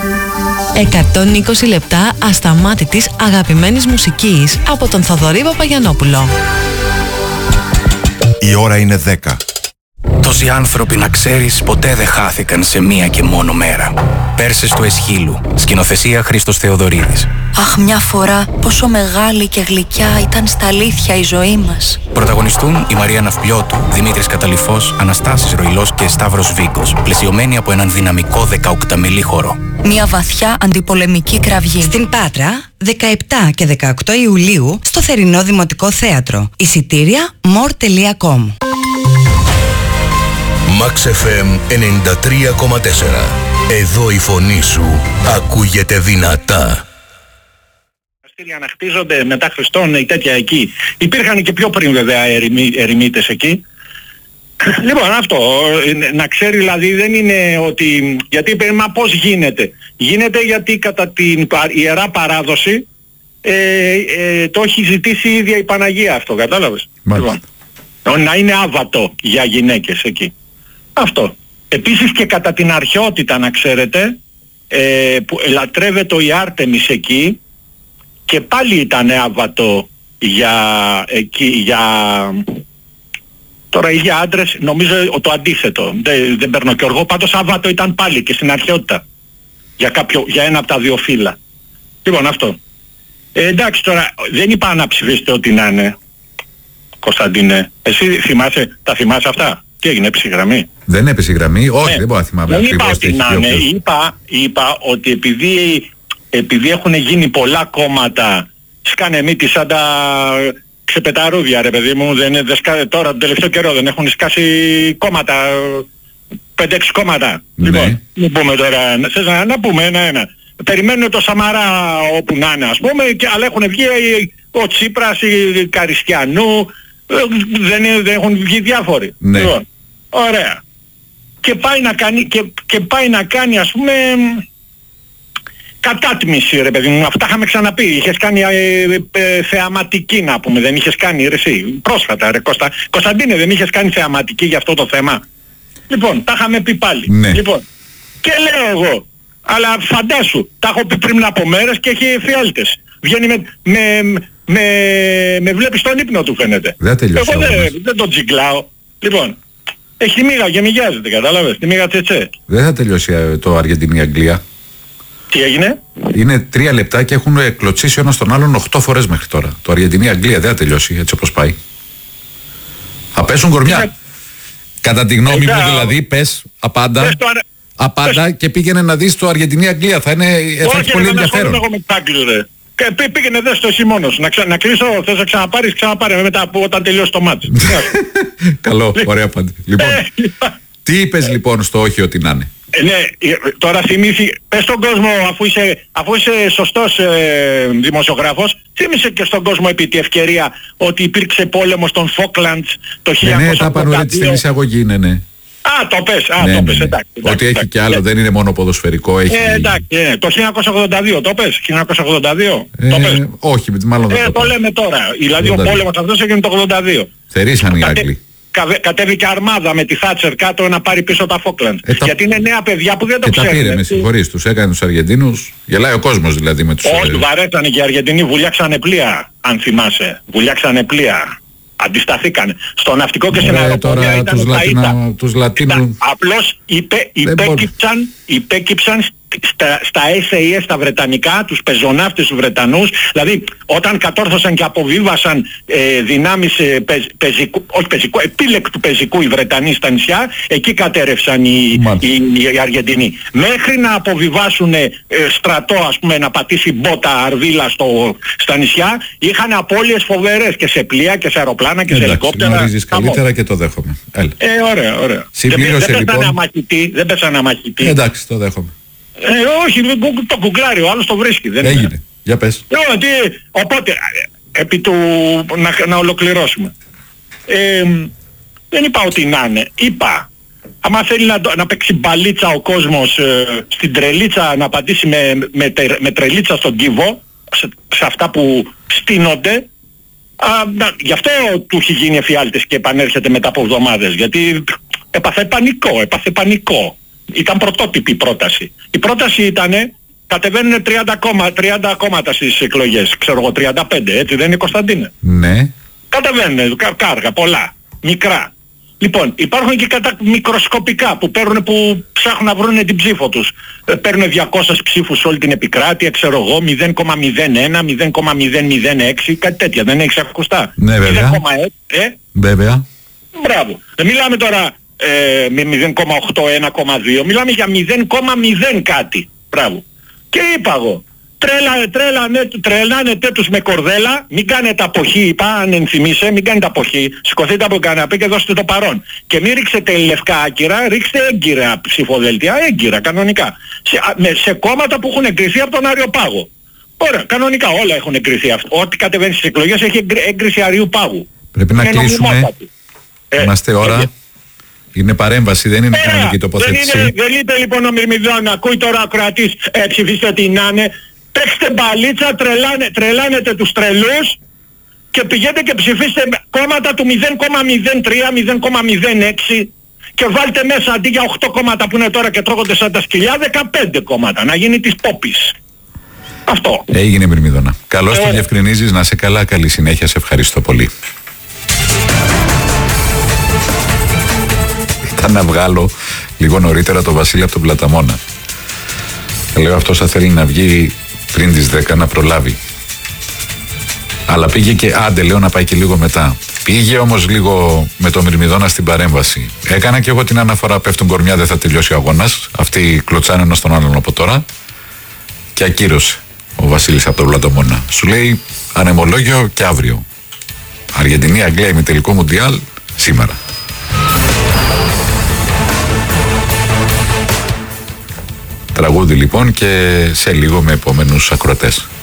120 λεπτά ασταμάτητης αγαπημένης μουσικής από τον Θοδωρή Παπαγιαννόπουλο. Η ώρα είναι 10. Τόσοι άνθρωποι, να ξέρεις, ποτέ δεν χάθηκαν σε μία και μόνο μέρα. Πέρσες του Εσχύλου. Σκηνοθεσία Χρήστος Θεοδωρίδης. Αχ, μια φορά πόσο μεγάλη και γλυκιά ήταν στα αλήθεια η ζωή μας. Πρωταγωνιστούν η Μαρία Ναυπλιώτου, Δημήτρης Καταλυφός, Αναστάσης Ροϊλός και Σταύρος Βίκος, πλαισιωμένοι από έναν δυναμικό 18μελή χορό. Μια βαθιά αντιπολεμική κραυγή. Στην Πάτρα, 17 και 18 Ιουλίου, στο Θερινό Δημοτικό Θέατρο. Εισιτήρια more.com. Max FM 93,4. Εδώ η φωνή σου ακούγεται δυνατά. Να χτίζονται μετά Χριστόν ή τέτοια εκεί. Υπήρχαν και πιο πριν βέβαια ερημίτες εκεί. Λοιπόν, αυτό, να ξέρει δηλαδή δεν είναι ότι... Γιατί μα πώς γίνεται. Γίνεται γιατί κατά την Ιερά Παράδοση το έχει ζητήσει η ίδια η Παναγία αυτό, κατάλαβες. Λοιπόν, να είναι άβατο για γυναίκες εκεί. Αυτό. Επίσης και κατά την αρχαιότητα, να ξέρετε, που λατρεύεται η Άρτεμις εκεί και πάλι ήταν άβατο τώρα για άντρες, νομίζω το αντίθετο, δεν παίρνω και οργό, πάντως άβατο ήταν πάλι και στην αρχαιότητα για ένα από τα δύο φύλλα. Λοιπόν, αυτό. Εντάξει, τώρα δεν είπα να ψηφίσετε ό,τι να είναι, Κωνσταντίνε. Εσύ τα θυμάσαι αυτά? Τι έγινε, έπεσε η γραμμή? Δεν έπεσε η γραμμή, όχι, δεν μπορώ να θυμάμαι. Δεν είπα ότι να είναι, είπα ότι επειδή έχουν γίνει πολλά κόμματα, σκάνε μύτη σαν τα ξεπεταρούδια, ρε παιδί μου, τώρα τον τελευταίο καιρό δεν έχουν σκάσει κόμματα, 5-6 κόμματα. Ναι. Λοιπόν, μην πούμε τώρα, να πούμε ένα-ένα. Περιμένουν το Σαμαρά όπου να είναι, ας πούμε, αλλά έχουν βγει ο Τσίπρας, η Καριστιανού, δεν έχουν βγει διάφοροι. Ναι. Λοιπόν, ωραία. Και πάει να κάνει, ας πούμε, κατάτμιση, ρε παιδί μου. Αυτά είχαμε ξαναπεί. Είχες κάνει θεαματική, να πούμε. Δεν είχες κάνει, ρε εσύ, πρόσφατα, ρε Κωνσταντίνε, δεν είχες κάνει θεαματική για αυτό το θέμα? Λοιπόν, τα είχαμε πει πάλι. Ναι. Λοιπόν, και λέω εγώ, αλλά φαντάσου, τα έχω πει πριν από μέρες και έχει εφιάλτες. Βγαίνει με βλέπει στον ύπνο του, φαίνεται. Εγώ δεν τον τζιγκλάω. Λοιπόν, έχει τη μίγα και μιγιάζεται, κατάλαβες, τη μίγα τσετσέ. Δεν θα τελειώσει το Αργεντινή-Αγγλία. Τι έγινε? Είναι 3 λεπτά και έχουν κλωτσίσει ο ένας τον άλλον 8 φορές μέχρι τώρα. Το Αργεντινή-Αγγλία δεν θα τελειώσει έτσι όπως πάει. Θα πέσουν κορμιά. Κατά τη γνώμη μου δηλαδή, πες απάντα. Απάντα και πήγαινε να δεις το Αργεντινή-Αγγλία. Θα έχει πολύ ενδιαφέρον. Εγώ με τάκλους, ρε. Πήγαινε δες το εσύ μόνος. Να κλείσω, θες να ξαναπάρει μετά από όταν τελειώσει το μάτς. Καλό, ωραία πάντα. Λοιπόν, τι είπες λοιπόν στο όχι ότι να είναι? Ναι, τώρα θυμήθη, πες στον κόσμο, αφού είσαι σωστός δημοσιογράφος, θύμισε και στον κόσμο επί τη ευκαιρία ότι υπήρξε πόλεμος των Φόκλαντς το 1982. Ναι, τα πανωρίτης στην εισαγωγή, ναι. Το πες, εντάξει. Ότι έχει και άλλο, δεν είναι μόνο ποδοσφαιρικό, έχει... Εντάξει, το 1982, το πες, 1982, το πες. Όχι, μάλλον δεν το λέμε τώρα, δηλαδή ο πόλεμος αυτός έγινε το 82. Θερήσαν οι Άγγλοι. Κατέβηκε αρμάδα με τη Θάτσερ κάτω να πάρει πίσω τα Φόκλαντ. Γιατί είναι νέα παιδιά που δεν το ξέρουν. Τα πήρε, με συγχωρείς, τους έκανε τους Αργεντίνους. Γελάει ο κόσμος δηλαδή με τους... Όχι, βαρέσανε και οι Αργεντινοί, βουλιάξανε πλοία, αν θυμάσαι. Βουλιάξανε πλοία. Αντισταθήκανε. Στο ναυτικό και στην αεροπορία ήταν τους Λατίνους... Απλώς υπέκυψαν στα SAS τα βρετανικά, τους πεζοναύτες τους Βρετανούς, δηλαδή όταν κατόρθωσαν και αποβίβασαν δυνάμεις επίλεκτου πεζικού οι Βρετανοί στα νησιά, εκεί κατέρευσαν οι Αργεντινοί. Μέχρι να αποβιβάσουν στρατό, ας πούμε, να πατήσει μπότα αρβίλα στα νησιά, είχαν απώλειες φοβερές και σε πλοία και σε αεροπλάνα και σε ελικόπτερα. Γνωρίζεις καλύτερα και το δέχομαι. Ωραία. Συμπλήρωσε λοιπόν. Δεν πέσανε αμαχητή. Εντάξει, το δέχομαι. Όχι, το κουκλάρει, ο άλλος το βρίσκει. Δεν έγινε. Είναι. Για πες. Οπότε, επί του να ολοκληρώσουμε. Δεν είπα ότι να είναι. Είπα, άμα θέλει να παίξει μπαλίτσα ο κόσμος στην τρελίτσα, να απαντήσει με τρελίτσα στον κύβο, σε αυτά που στείνονται, γι' αυτό του έχει γίνει εφιάλτης και επανέρχεται μετά από εβδομάδες. Γιατί έπαθε πανικό. Ήταν πρωτότυπη πρόταση. Η πρόταση ήτανε, κατεβαίνουν 30 κόμματα στις εκλογές, ξέρω εγώ 35, έτσι δεν είναι, Κωνσταντίνε? Ναι. Κατεβαίνουν κάργα, πολλά, μικρά. Λοιπόν, υπάρχουν και μικροσκοπικά που ψάχνουν να βρουν την ψήφο τους. Παίρνουν 200 ψήφους σε όλη την επικράτεια, ξέρω εγώ, 0,01, 0,006, κάτι τέτοια. Δεν έχεις ακουστά? Ναι, βέβαια. Βέβαια. Μπράβο. Δεν μιλάμε τώρα με 0,8, 1,2, μιλάμε για 0,0 κάτι. Μπράβο. Και είπα εγώ, τρελάνετε τους με κορδέλα, μην κάνετε αποχή, είπα, αν ενθυμίσαι, μην κάνετε αποχή, σηκωθείτε από τον καναπέ και δώστε το παρόν. Και μην ρίξετε λευκά άκυρα, ρίξτε έγκυρα ψηφοδέλτια, έγκυρα, κανονικά. Σε κόμματα που έχουν εγκριθεί από τον Άριο Πάγο. Ωραία, κανονικά όλα έχουν εγκριθεί αυτό. Ό,τι κατεβαίνει στις εκλογές έχει έγκριση Αρίου Πάγου. Πρέπει να κλείσουμε. Είμαστε ώρα. Είναι παρέμβαση, δεν είναι κοινωνική τοποθέτηση. Δεν είπε λοιπόν ο Μυρμηδόν, ακούει τώρα ο ακροατής, ψηφίστε τι να είναι. Παίξτε μπαλίτσα, τρελάνετε τους τρελούς και πηγαίνετε και ψηφίστε κόμματα του 0,03, 0,06 και βάλτε μέσα αντί για 8 κόμματα που είναι τώρα και τρώγονται σαν τα σκυλιά, 15 κόμματα, να γίνει της πόπης. Αυτό. Έγινε, Μυρμηδόνα. Καλώς το διευκρινίζεις, να σε καλά, καλή συνέχεια, σε ευχαριστώ πολύ. Ήταν να βγάλω λίγο νωρίτερα το Βασίλη από τον Πλαταμόνα. Λέω αυτός θα θέλει να βγει πριν τις 10 να προλάβει. Αλλά πήγε και άντε, λέω, να πάει και λίγο μετά. Πήγε όμως λίγο με το Μυρμηδόνα στην παρέμβαση. Έκανα και εγώ την αναφορά, πέφτουν κορμιά, δεν θα τελειώσει ο αγώνας. Αυτοί κλωτσάνε ένας τον άλλον από τώρα. Και ακύρωσε ο Βασίλης από τον Πλαταμόνα. Σου λέει ανεμολόγιο και αύριο. Αργεντινή, Αγγλία, ημιτελικό Μουντιάλ σήμερα. Τραγούδι λοιπόν και σε λίγο με επόμενους ακροατές.